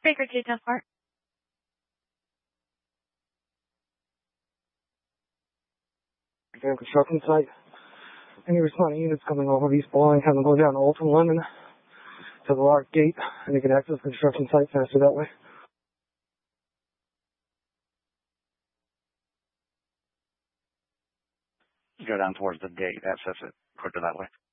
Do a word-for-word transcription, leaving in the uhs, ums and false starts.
Baker T. Tough Heart. Dam construction site. Any responding units coming over East Bowling, have them go down to Alton London to the Lark Gate, and you can access the construction site faster that way. Go down towards the gate, access it quicker that way.